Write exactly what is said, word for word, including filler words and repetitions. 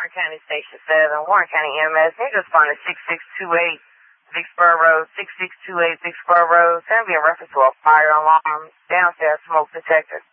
Warren County Station seven, Warren County E M S. They just responded six six two eight Vicksburg Road, six six two eight Vicksburg Road. It's going to be in reference to a fire alarm, downstairs smoke detector.